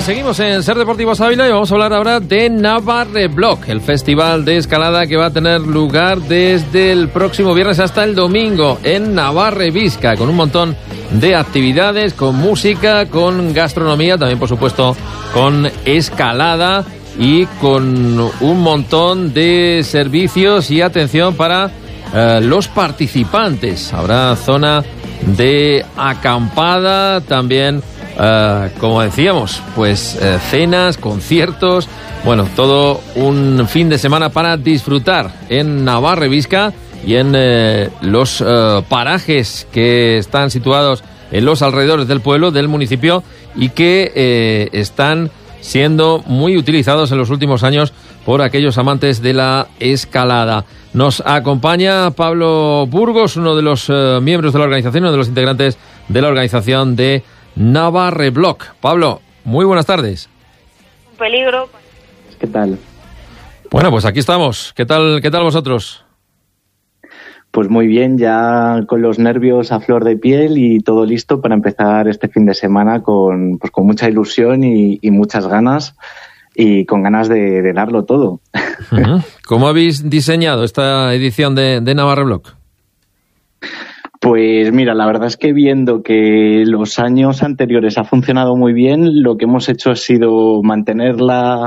Seguimos en Ser Deportivos Ávila y vamos a hablar ahora de Navarreblock, el festival de escalada que va a tener lugar desde el próximo viernes hasta el domingo en Navarrebisca, con un montón de actividades, con música, con gastronomía, también por supuesto con escalada y con un montón de servicios y atención para los participantes. Habrá zona de acampada, también como decíamos, pues cenas, conciertos, bueno, todo un fin de semana para disfrutar en Navarrebisca y en los parajes que están situados en los alrededores del pueblo, del municipio, y que están siendo muy utilizados en los últimos años por aquellos amantes de la escalada. Nos acompaña Pablo Burgos, uno de los miembros de la organización, uno de los integrantes de la organización de Navarreblock. Pablo, muy buenas tardes. Un peligro. ¿Qué tal? Bueno, pues aquí estamos. ¿Qué tal vosotros? Pues muy bien, ya con los nervios a flor de piel y todo listo para empezar este fin de semana con mucha ilusión y muchas ganas, y con ganas de darlo todo. Uh-huh. ¿Cómo habéis diseñado esta edición de Navarreblock? Pues mira, la verdad es que viendo que los años anteriores ha funcionado muy bien, lo que hemos hecho ha sido mantener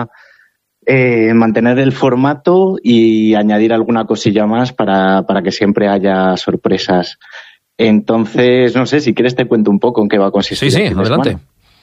el formato y añadir alguna cosilla más para que siempre haya sorpresas. Entonces, no sé, si quieres te cuento un poco en qué va a consistir. Sí, adelante.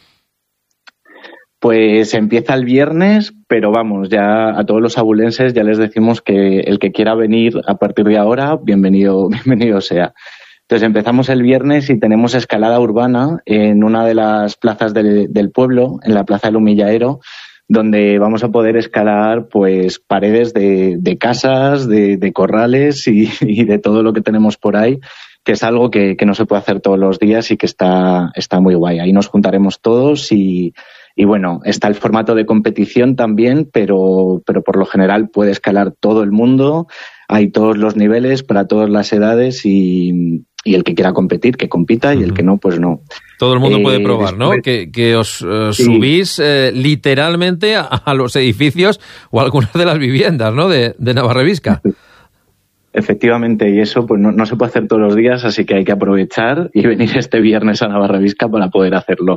Pues empieza el viernes, pero vamos, ya a todos los abulenses ya les decimos que el que quiera venir a partir de ahora, bienvenido sea. Entonces empezamos el viernes y tenemos escalada urbana en una de las plazas del pueblo, en la Plaza del Humillaero, donde vamos a poder escalar pues paredes de casas, de corrales y de todo lo que tenemos por ahí, que es algo que no se puede hacer todos los días y que está muy guay. Ahí nos juntaremos todos y bueno, está el formato de competición también, pero por lo general puede escalar todo el mundo. Hay todos los niveles para todas las edades y el que quiera competir, que compita, y el que no, pues no. Todo el mundo puede probar, ¿no? Que os subís literalmente a los edificios o a algunas de las viviendas, ¿no? De Navarrebisca. Efectivamente, y eso pues no se puede hacer todos los días, así que hay que aprovechar y venir este viernes a Navarrebisca para poder hacerlo.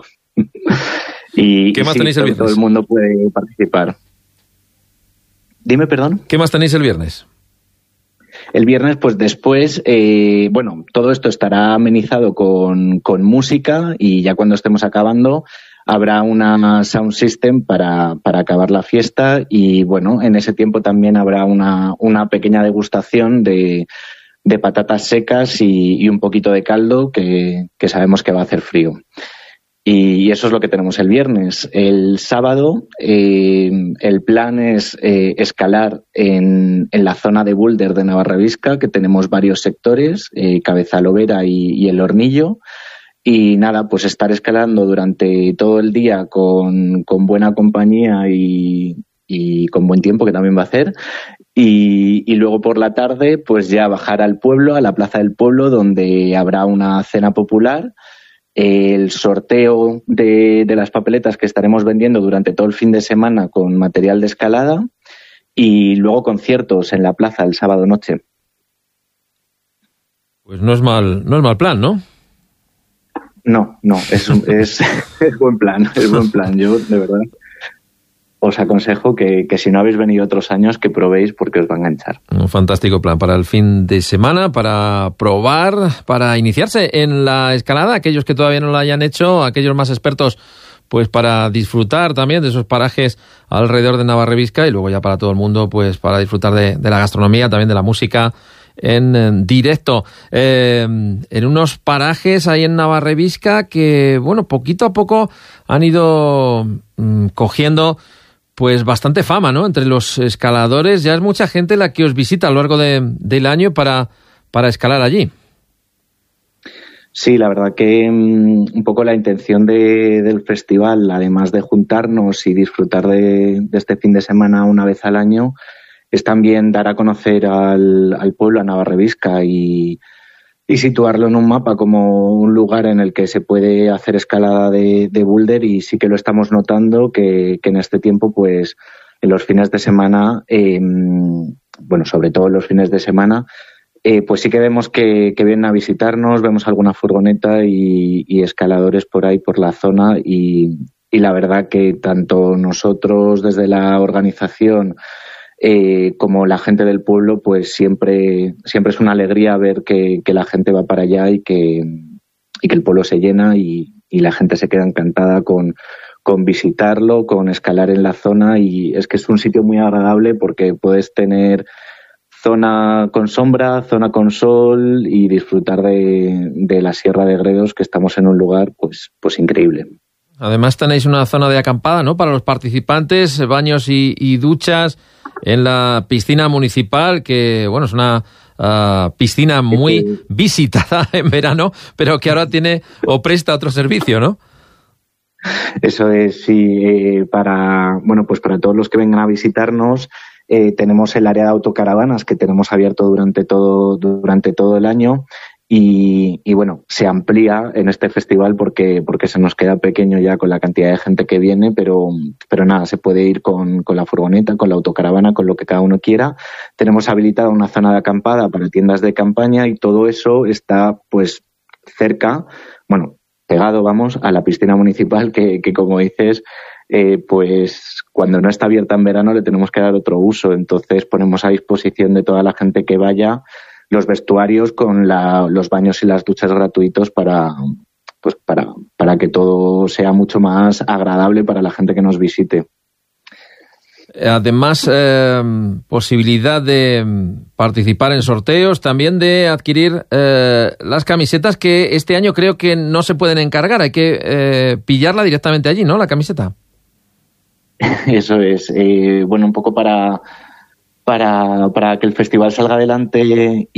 Y ¿qué más tenéis el viernes? Todo el mundo puede participar. Dime, perdón. ¿Qué más tenéis el viernes? El viernes, pues después, todo esto estará amenizado con música, y ya cuando estemos acabando habrá una sound system para acabar la fiesta, y bueno, en ese tiempo también habrá una pequeña degustación de patatas secas y un poquito de caldo que sabemos que va a hacer frío. Y eso es lo que tenemos el viernes. El sábado el plan es escalar en la zona de boulder de Navarrebisca, que tenemos varios sectores, Cabeza Lobera y El Hornillo. Y nada, pues estar escalando durante todo el día con buena compañía y con buen tiempo, que también va a hacer. Y luego por la tarde pues ya bajar al pueblo, a la plaza del pueblo, donde habrá una cena popular, el sorteo de las papeletas que estaremos vendiendo durante todo el fin de semana con material de escalada, y luego conciertos en la plaza el sábado noche. Pues no es mal plan, ¿no? No, es buen plan, es buen plan. Yo, de verdad, os aconsejo que si no habéis venido otros años, que probéis, porque os va a enganchar. Un fantástico plan para el fin de semana, para probar, para iniciarse en la escalada, aquellos que todavía no lo hayan hecho, aquellos más expertos, pues para disfrutar también de esos parajes alrededor de Navarrebisca, y luego ya para todo el mundo, pues para disfrutar de la gastronomía, también de la música en directo, en unos parajes ahí en Navarrebisca que, bueno, poquito a poco han ido cogiendo pues bastante fama, ¿no? Entre los escaladores ya es mucha gente la que os visita a lo largo del año para escalar allí. Sí, la verdad que un poco la intención del festival, además de juntarnos y disfrutar de este fin de semana una vez al año, es también dar a conocer al pueblo, a Navarrebisca, y y situarlo en un mapa como un lugar en el que se puede hacer escalada de boulder, y sí que lo estamos notando que en este tiempo, pues en los fines de semana, bueno, sobre todo en los fines de semana, pues sí que vemos que vienen a visitarnos, vemos alguna furgoneta y escaladores por ahí por la zona, y la verdad que tanto nosotros desde la organización como la gente del pueblo, pues siempre es una alegría ver que la gente va para allá y que el pueblo se llena y la gente se queda encantada con visitarlo, con escalar en la zona, y es que es un sitio muy agradable porque puedes tener zona con sombra, zona con sol y disfrutar de la Sierra de Gredos, que estamos en un lugar pues increíble. Además tenéis una zona de acampada, ¿no?, para los participantes, baños y duchas en la piscina municipal, que bueno, es una piscina muy visitada en verano, pero que ahora tiene o presta otro servicio, ¿no? Eso es, sí, para todos los que vengan a visitarnos, tenemos el área de autocaravanas que tenemos abierto durante todo el año, y bueno, se amplía en este festival porque se nos queda pequeño ya con la cantidad de gente que viene, pero nada, se puede ir con la furgoneta, con la autocaravana, con lo que cada uno quiera. Tenemos habilitada una zona de acampada para tiendas de campaña, y todo eso está pues cerca, bueno, pegado, vamos, a la piscina municipal que como dices, pues cuando no está abierta en verano le tenemos que dar otro uso. Entonces ponemos a disposición de toda la gente que vaya los vestuarios con los baños y las duchas gratuitos para que todo sea mucho más agradable para la gente que nos visite. Además, posibilidad de participar en sorteos, también de adquirir las camisetas, que este año creo que no se pueden encargar, hay que pillarla directamente allí, ¿no?, la camiseta. Eso es, bueno, un poco para que el festival salga adelante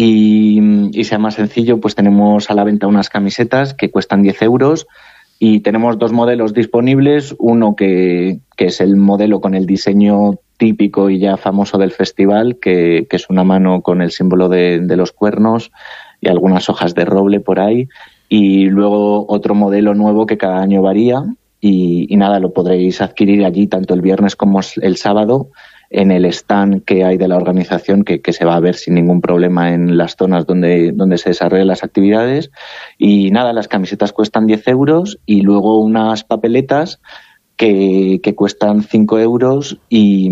y sea más sencillo, pues tenemos a la venta unas camisetas que cuestan 10 euros, y tenemos dos modelos disponibles, uno que es el modelo con el diseño típico y ya famoso del festival, que es una mano con el símbolo de los cuernos y algunas hojas de roble por ahí, y luego otro modelo nuevo que cada año varía, y nada, lo podréis adquirir allí tanto el viernes como el sábado en el stand que hay de la organización, que se va a ver sin ningún problema en las zonas donde se desarrollan las actividades. Y nada, las camisetas cuestan 10 euros, y luego unas papeletas que cuestan 5 euros y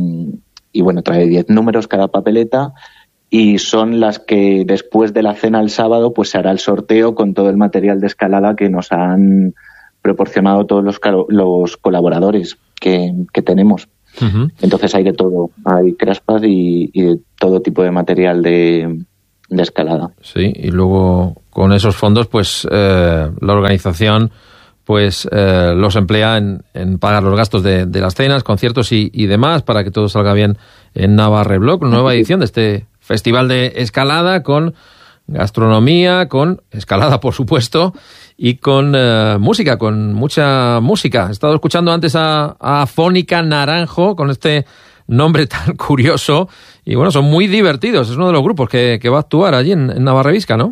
bueno, trae 10 números cada papeleta, y son las que después de la cena el sábado pues se hará el sorteo con todo el material de escalada que nos han proporcionado todos los colaboradores que tenemos. Uh-huh. Entonces hay de todo, hay crespas y de todo tipo de material de escalada. Sí, y luego con esos fondos pues la organización pues los emplea en pagar los gastos de las cenas, conciertos y demás, para que todo salga bien en Navarre Block, nueva edición de este festival de escalada, con gastronomía, con escalada por supuesto, y con música, con mucha música. He estado escuchando antes a Fónica Naranjo, con este nombre tan curioso, y bueno, son muy divertidos. Es uno de los grupos que va a actuar allí en Navarre Visca, ¿no?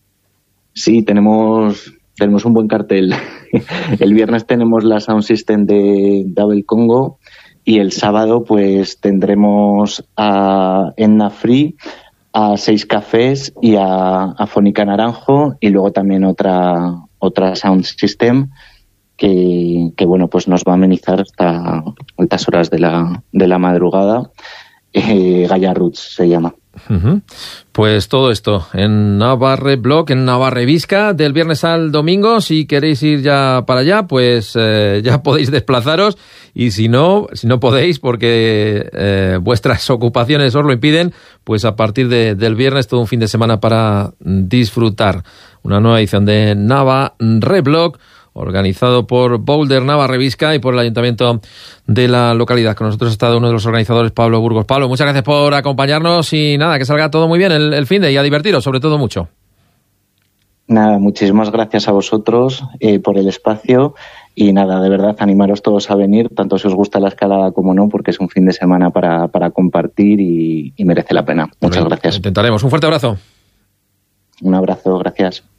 Sí, tenemos un buen cartel. El viernes tenemos la Sound System de Double Congo, y el sábado pues tendremos a Enna Free, a 6 Cafés y a Fónica Naranjo, y luego también otra Sound System que bueno, pues nos va a amenizar hasta altas horas de la madrugada. Gaia Roots se llama. Uh-huh. Pues todo esto en Navarre Block, en Navarre Visca, del viernes al domingo. Si queréis ir ya para allá, pues ya podéis desplazaros, y si no podéis porque vuestras ocupaciones os lo impiden, pues a partir del viernes todo un fin de semana para disfrutar. Una nueva edición de Navarre Block, organizado por Boulder Navarre Visca y por el Ayuntamiento de la localidad. Con nosotros ha estado uno de los organizadores, Pablo Burgos. Pablo, muchas gracias por acompañarnos, y nada, que salga todo muy bien el fin de, y a divertiros, sobre todo mucho. Nada, muchísimas gracias a vosotros por el espacio, y nada, de verdad, animaros todos a venir, tanto si os gusta la escalada como no, porque es un fin de semana para compartir y merece la pena. Muchas gracias. Intentaremos. Un fuerte abrazo. Un abrazo, gracias.